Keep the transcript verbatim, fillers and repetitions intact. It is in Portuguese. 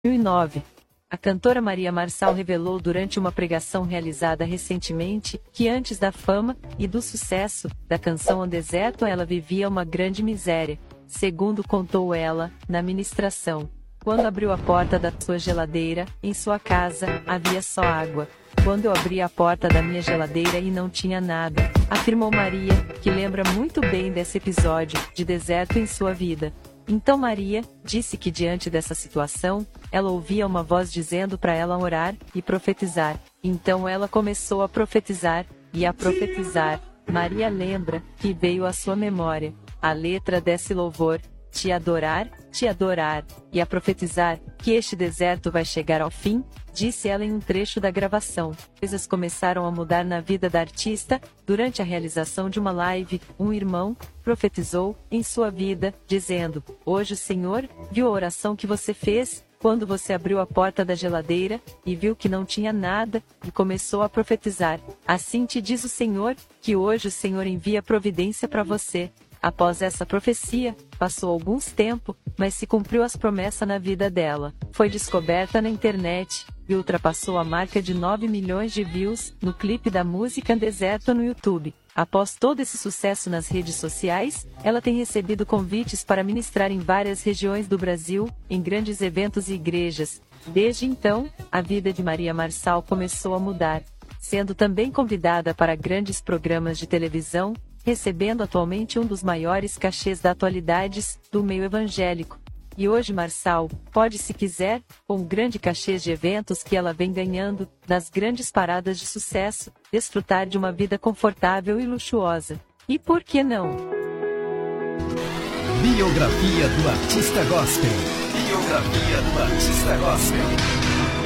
dois mil e nove. A cantora Maria Marçal revelou durante uma pregação realizada recentemente que antes da fama e do sucesso da canção O Deserto ela vivia uma grande miséria, segundo contou ela, na ministração. Quando abriu a porta da sua geladeira, em sua casa, havia só água. Quando eu abri a porta da minha geladeira e não tinha nada, afirmou Maria, que lembra muito bem desse episódio de deserto em sua vida. Então Maria disse que diante dessa situação, ela ouvia uma voz dizendo para ela orar e profetizar. Então ela começou a profetizar e a profetizar. Maria lembra que veio à sua memória a letra desse louvor: te adorar, te adorar, e a profetizar que este deserto vai chegar ao fim, disse ela em um trecho da gravação. Coisas começaram a mudar na vida da artista. Durante a realização de uma live, um irmão profetizou em sua vida, dizendo: hoje o Senhor viu a oração que você fez, quando você abriu a porta da geladeira, e viu que não tinha nada, e começou a profetizar. Assim te diz o Senhor, que hoje o Senhor envia providência para você. Após essa profecia, passou alguns tempo, mas se cumpriu as promessas na vida dela. Foi descoberta na internet, e ultrapassou a marca de nove milhões de views, no clipe da música Deserto no YouTube. Após todo esse sucesso nas redes sociais, ela tem recebido convites para ministrar em várias regiões do Brasil, em grandes eventos e igrejas. Desde então, a vida de Maria Marçal começou a mudar, sendo também convidada para grandes programas de televisão, recebendo atualmente um dos maiores cachês da atualidades, do meio evangélico. E hoje Marçal, pode se quiser, com um grande cachê de eventos que ela vem ganhando, nas grandes paradas de sucesso, desfrutar de uma vida confortável e luxuosa. E por que não? Biografia do artista gospel. Biografia do artista gospel.